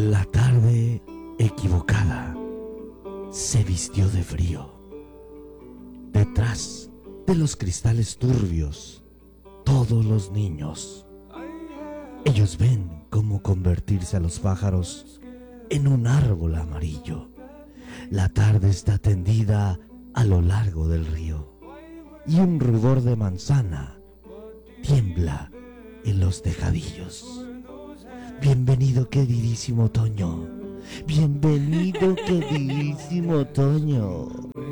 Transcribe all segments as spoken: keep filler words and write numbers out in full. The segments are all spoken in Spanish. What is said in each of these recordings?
La tarde equivocada se vistió de frío. Detrás de los cristales turbios, todos los niños. Ellos ven cómo convertirse a los pájaros en un árbol amarillo. La tarde está tendida a lo largo del río y un rugor de manzana tiembla en los tejadillos. Bienvenido, queridísimo otoño. Bienvenido, queridísimo otoño.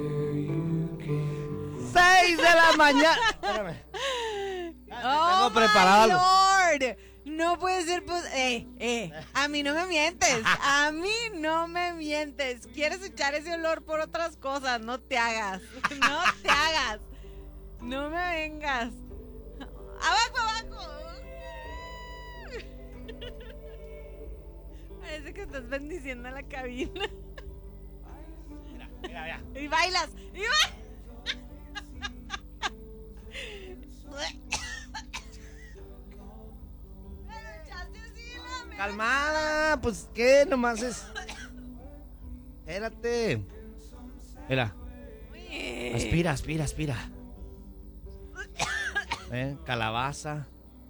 Seis de la mañana. Espérame. Oh, Tengo preparado algo. Lord. No puede ser, pues, eh, eh, a mí no me mientes, a mí no me mientes. Quieres echar ese olor por otras cosas, no te hagas, no te hagas, no me vengas. Abajo, abajo. Parece que estás bendiciendo a la cabina. Mira, mira, mira. Y bailas, y bailas. Calmada, pues qué, nomás es. Espérate. Mira. Aspira, aspira, aspira. ¿Eh? Calabaza.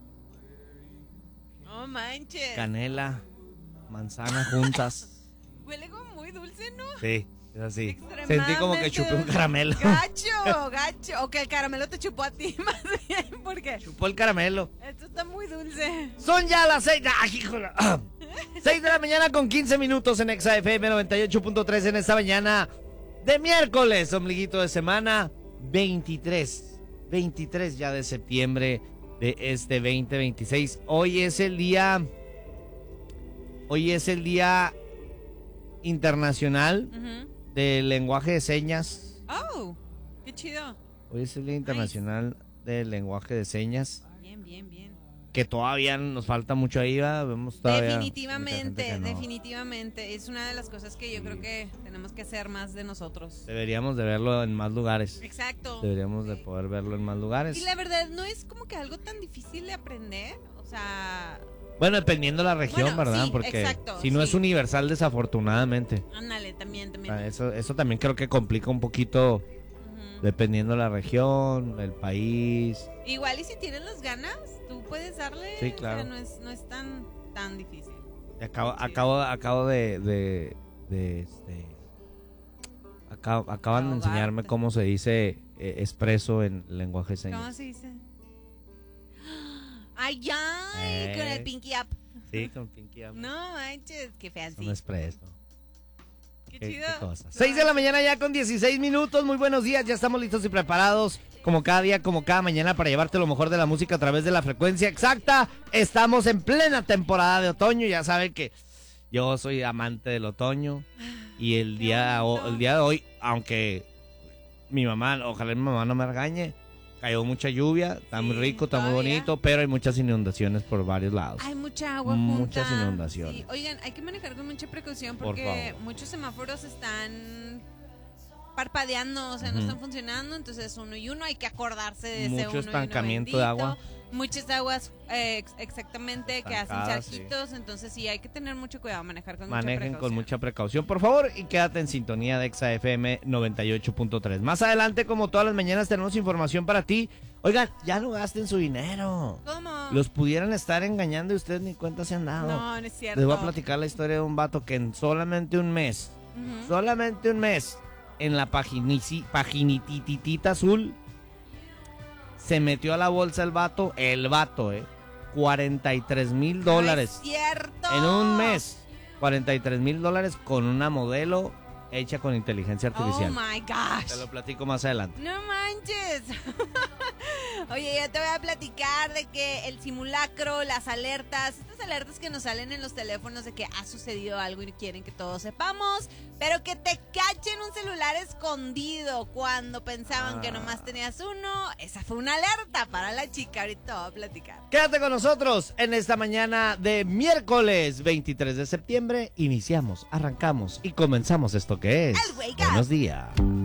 No manches. Canela. Manzana juntas. Huele como muy dulce, ¿no? Sí, es así. Sentí como que chupé un caramelo. Gacho, gacho. O que el caramelo te chupó a ti, más bien, porque Chupó el caramelo. esto está muy dulce. Son ya las seis. ¡Ay, híjole! Seis de la mañana con quince minutos en Exa F M noventa y ocho punto tres en esta mañana de miércoles, ombliguito de semana, veintitrés, veintitrés ya de septiembre de este veinte veintiséis. Hoy es el día, hoy es el día internacional uh-huh. del lenguaje de señas. Oh, qué chido. Hoy es el día internacional nice. del lenguaje de señas. Bien, bien, bien. Que todavía nos falta mucho ahí, ¿va? Vemos todavía definitivamente, no. definitivamente. Es una de las cosas que yo sí. creo que tenemos que hacer más de nosotros. Deberíamos de verlo en más lugares. Exacto. Deberíamos sí. de poder verlo en más lugares. Y la verdad, no es como que algo tan difícil de aprender. O sea... Bueno, dependiendo de la región, bueno, ¿verdad? Sí, porque exacto, si no sí. es universal, desafortunadamente. Ándale, también, también. Eso, eso también creo que complica un poquito... Dependiendo de la región, el país. Igual y si tienes las ganas, tú puedes darle. Sí, claro. O sea, no es, no es tan, tan difícil. Acabo, sí. acabo, acabo de, de, de este, acabo, acaban de enseñarme cómo se dice eh, expreso en lenguaje de señas. ¿Cómo se dice? Ay, ya, eh. con el pinky up. Sí, con pinky up. No manches, qué fancy. Un expreso. Qué, qué chido. Qué cosa. seis de la mañana ya con dieciséis minutos. Muy buenos días, ya estamos listos y preparados como cada día, como cada mañana para llevarte lo mejor de la música a través de la frecuencia exacta. Estamos en plena temporada de otoño, ya saben que yo soy amante del otoño y el día, o, el día de hoy, aunque mi mamá, ojalá mi mamá no me regañe, cayó mucha lluvia, está sí, muy rico, está todavía. muy bonito, pero hay muchas inundaciones por varios lados. Hay mucha agua Muchas junta. inundaciones. Sí. Oigan, hay que manejar con mucha precaución porque por muchos semáforos están parpadeando, o sea, uh-huh. no están funcionando, entonces uno y uno hay que acordarse de mucho ese uno estancamiento y uno de agua. Muchas aguas eh, exactamente Estancadas, que hacen charquitos, sí. entonces sí, hay que tener mucho cuidado, manejar con Manejen mucha precaución. con mucha precaución, por favor, y quédate en sintonía de Exa F M noventa y ocho punto tres. Más adelante, como todas las mañanas, tenemos información para ti. Oigan, ya no gasten su dinero. ¿Cómo? Los pudieran estar engañando y ustedes ni cuenta se han dado. No, no es cierto. Les voy a platicar la historia de un vato que en solamente un mes, uh-huh. solamente un mes, en la paginititita azul, se metió a la bolsa el vato, el vato, eh, cuarenta y tres mil dólares. No es cierto. En un mes, cuarenta y tres mil dólares con una modelo hecha con inteligencia artificial. Oh my gosh. Te lo platico más adelante. No manches. Oye, ya te voy a platicar de que el simulacro, las alertas, estas alertas que nos salen en los teléfonos de que ha sucedido algo y quieren que todos sepamos, pero que te cachen un celular escondido cuando pensaban ah. que nomás tenías uno. Esa fue una alerta para la chica. Ahorita te voy a platicar. Quédate con nosotros en esta mañana de miércoles veintitrés de septiembre. Iniciamos, arrancamos y comenzamos esto que es El Wake Up. Buenos días.